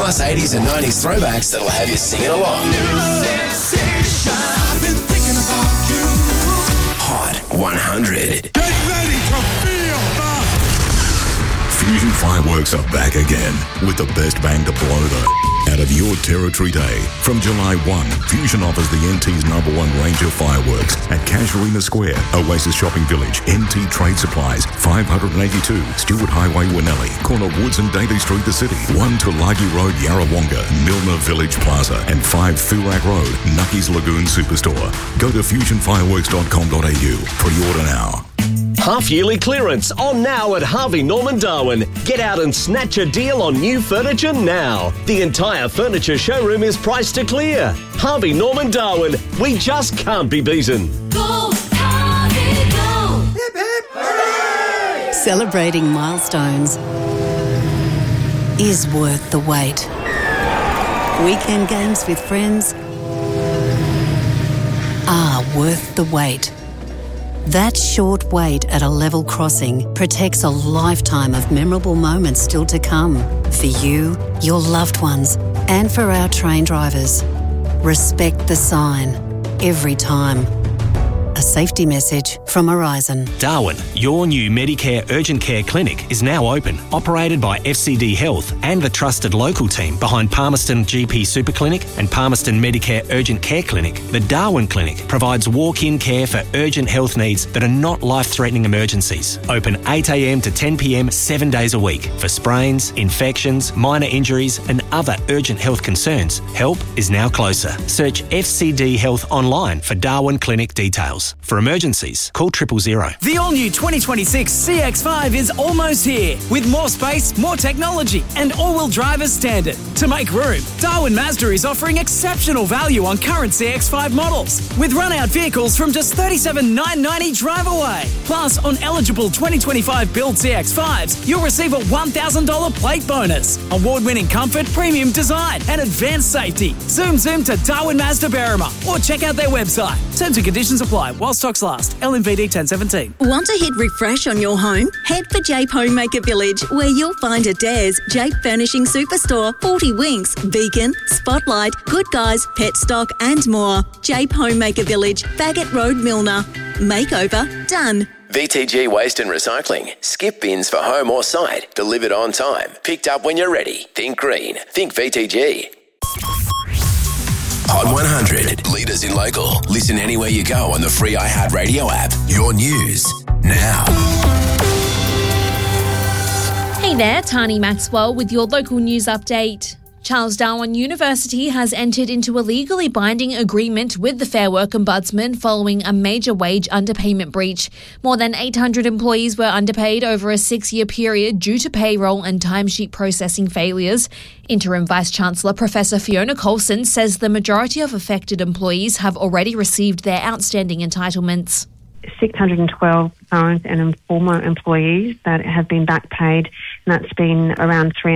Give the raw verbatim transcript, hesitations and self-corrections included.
plus eighties and nineties throwbacks that'll have you singing along. I've been thinking about you. Hot one hundred. Get ready to feel the... Fusion Fireworks are back again with the best bang to blow the out of your territory day. From July first, Fusion offers the N T's number one range of fireworks at Casuarina Square, Oasis Shopping Village, N T Trade Supplies, five eighty-two Stewart Highway, Winnelli, corner Woods and Daly Street, the city, one Tulagi Road, Yarrawonga, Milner Village Plaza, and five Thurak Road, Nucky's Lagoon Superstore. Go to fusion fireworks dot com dot a u. Pre-order now. Half-yearly clearance on now at Harvey Norman Darwin. Get out and snatch a deal on new furniture now. The entire furniture showroom is priced to clear. Harvey Norman Darwin. We just can't be beaten. Go, Harvey, go! Hip, hip, hooray! Celebrating milestones is worth the wait. Weekend games with friends are worth the wait. That short wait at a level crossing protects a lifetime of memorable moments still to come. For you, your loved ones, and for our train drivers. Respect the sign every time. A safety message from Horizon. Darwin, your new Medicare Urgent Care Clinic is now open, operated by F C D Health and the trusted local team behind Palmerston G P Super Clinic and Palmerston Medicare Urgent Care Clinic. The Darwin Clinic provides walk-in care for urgent health needs that are not life-threatening emergencies. Open eight a m to ten p m seven days a week for sprains, infections, minor injuries and other urgent health concerns. Help is now closer. Search F C D Health online for Darwin Clinic details. For emergencies, call triple zero. The all-new twenty twenty-six C X five is almost here, with more space, more technology, and all-wheel drive as standard. To make room, Darwin Mazda is offering exceptional value on current C X five models, with run-out vehicles from just thirty-seven thousand nine hundred ninety drive away. Plus, on eligible twenty twenty-five build C X fives, you'll receive a one thousand dollars plate bonus, award-winning comfort, premium design, and advanced safety. Zoom zoom to Darwin Mazda Berrima, or check out their website. Terms and conditions apply while stocks last. L M V D ten seventeen. Want to hit refresh on your home? Head for Jape Homemaker Village, where you'll find Adairs, Jape Furnishing Superstore, forty Winks, Beacon, Spotlight, Good Guys, Pet Stock and more. Jape Homemaker Village, Faggot Road, Milner. Makeover done. V T G Waste and Recycling. Skip bins for home or site. Delivered on time. Picked up when you're ready. Think green. Think V T G. Hot one hundred. Leaders in local. Listen anywhere you go on the free iHeartRadio app. Your news now. Hey there, Tani Maxwell with your local news update. Charles Darwin University has entered into a legally binding agreement with the Fair Work Ombudsman following a major wage underpayment breach. More than eight hundred employees were underpaid over a six-year period due to payroll and timesheet processing failures. Interim Vice-Chancellor Professor Fiona Coulson says the majority of affected employees have already received their outstanding entitlements. six hundred twelve current and former employees that have been back paid, and that's been around three